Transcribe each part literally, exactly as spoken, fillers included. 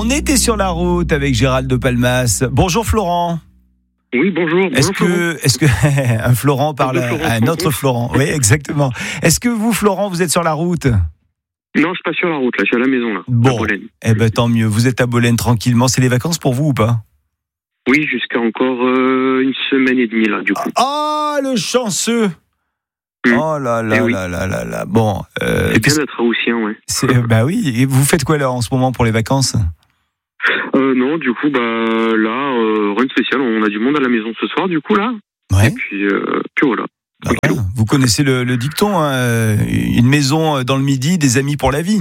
On était sur la route avec Gérald de Palmas. Bonjour Florent. Oui, bonjour. Est-ce bonjour, que, est-ce que un Florent parle à, à un autre Florent? Oui, exactement. Est-ce que vous, Florent, vous êtes sur la route? Non, je suis pas sur la route, là, je suis à la maison, là. Bon, à Bolène. Eh ben tant mieux. Vous êtes à Bolène tranquillement. C'est les vacances pour vous ou pas? Oui, jusqu'à encore euh, une semaine et demie, là, du coup. Ah, le chanceux. Mmh. Oh là là Eh oui. là là là là. Bon, euh, C'est bien d'être haussien, ouais. c'est, bah oui. Et vous faites quoi là en ce moment pour les vacances? Euh, non, du coup, bah, là, euh, rien de spécial. On a du monde à la maison ce soir, du coup, là. Ouais. Et puis, euh, puis voilà. Bah voilà. Vous connaissez le, le dicton, hein, euh, une maison dans le midi, des amis pour la vie.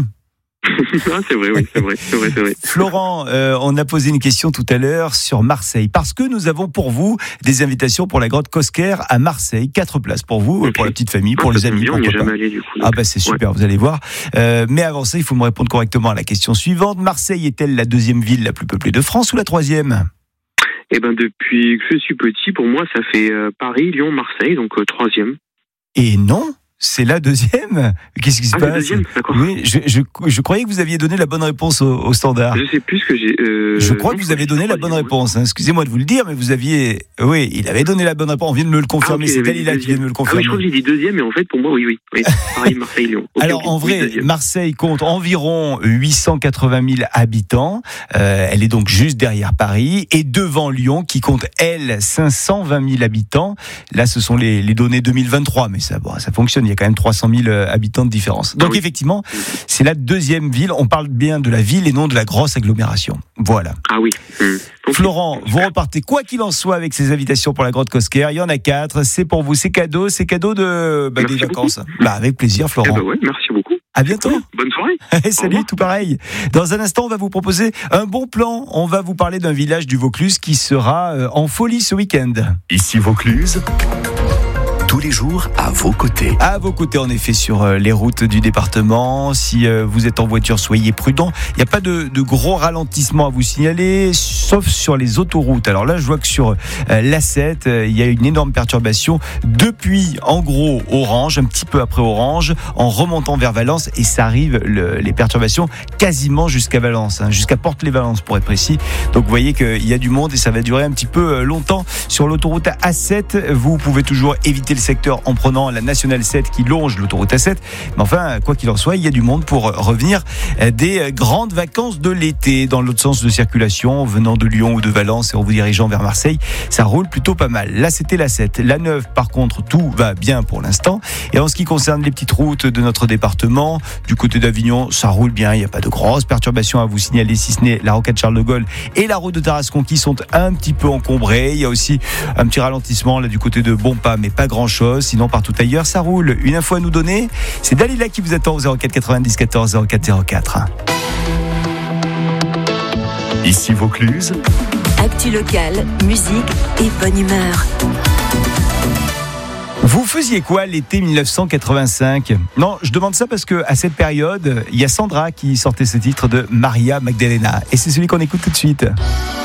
Ah, c'est vrai, oui, c'est vrai, c'est vrai, c'est vrai. Florent, euh, on a posé une question tout à l'heure sur Marseille, parce que nous avons pour vous des invitations pour la grotte Cosquer à Marseille, quatre places pour vous, Okay. pour la petite famille, pour Ah, les ça tombe amis, bien, on n'y pourquoi est pas. jamais allé, du coup. Ah bah c'est super, Ouais. vous allez voir. Euh, mais avant ça, il faut me répondre correctement à la question suivante. Marseille est-elle la deuxième ville la plus peuplée de France ou la troisième? Eh ben, depuis que je suis petit, pour moi, ça fait euh, Paris, Lyon, Marseille, donc euh, troisième. Et non, c'est la deuxième. Qu'est-ce qui se Ah, la passe? deuxième, d'accord. Oui, je, je, je croyais que vous aviez donné la bonne réponse au, au standard. Je sais plus ce que j'ai. Euh, Je crois non, que vous je avez crois donné que la c'est bonne troisième, réponse. Hein. Excusez-moi de vous le dire, mais vous aviez... Oui, il avait donné la bonne réponse. On vient de me le confirmer. Ah, ok, C'est il avait dit Dalila qui vient de me le Ah oui, confirmer. je crois que j'ai dit deuxième, mais en fait, pour moi, oui, oui. oui. Paris, Marseille, Lyon. Ok, Alors ok. en Oui, vrai, deuxième. Marseille compte environ huit cent quatre-vingt mille habitants. Euh, elle est donc juste derrière Paris et devant Lyon qui compte elle cinq cent vingt mille habitants. Là, ce sont les, les données deux mille vingt-trois, mais ça, bon, ça fonctionne. Il y a quand même trois cent mille habitants de différence. Donc Ah oui. effectivement, c'est la deuxième ville. On parle bien de la ville et non de la grosse agglomération. Voilà. Ah oui. Hum. Ok. Florent, vous repartez quoi qu'il en soit avec ces invitations pour la grotte Cosquer. Il y en a quatre. C'est pour vous, c'est cadeau, c'est cadeau de bah, des Merci vacances. Bah, avec plaisir, Eh Florent. ben ouais, merci beaucoup. À bientôt. Bonne soirée. Salut, revoir. tout pareil. Dans un instant, on va vous proposer un bon plan. On va vous parler d'un village du Vaucluse qui sera euh, en folie ce week-end. Ici Vaucluse, tous les jours à vos côtés. À vos côtés, en effet, sur euh, les routes du département. Si euh, vous êtes en voiture, soyez prudents. Il n'y a pas de, de gros ralentissement à vous signaler, sauf sur les autoroutes. Alors là, je vois que sur euh, l'A sept, euh, il y a une énorme perturbation depuis, en gros, Orange, un petit peu après Orange, en remontant vers Valence. Et ça arrive, le, les perturbations, quasiment jusqu'à Valence, hein, jusqu'à Porte-les-Valences, pour être précis. Donc vous voyez qu'il y a du monde et ça va durer un petit peu euh, longtemps. Sur l'autoroute A sept, vous pouvez toujours éviter le secteur en prenant la nationale sept qui longe l'autoroute A sept. Mais enfin, quoi qu'il en soit, il y a du monde pour revenir des grandes vacances de l'été. Dans l'autre sens de circulation, venant de Lyon ou de Valence et en vous dirigeant vers Marseille, ça roule plutôt pas mal. Là, c'était la sept. La neuf, par contre, tout va bien pour l'instant. Et en ce qui concerne les petites routes de notre département, du côté d'Avignon, ça roule bien. Il n'y a pas de grosses perturbations à vous signaler, si ce n'est la rocade Charles de Gaulle et la route de Tarascon qui sont un petit peu encombrées. Il y a aussi un petit ralentissement là du côté de Bonpas, mais pas grand chose. Sinon, partout ailleurs, ça roule. Une info à nous donner, c'est Dalila qui vous attend au zéro quatre quatre-vingt-dix quatorze zéro quatre zéro quatre. Ici Vaucluse, Actu locale, musique et bonne humeur. Vous faisiez quoi l'été dix-neuf cent quatre-vingt-cinq? Non, je demande ça parce que à cette période, il y a Sandra qui sortait ce titre de Maria Magdalena. Et c'est celui qu'on écoute tout de suite.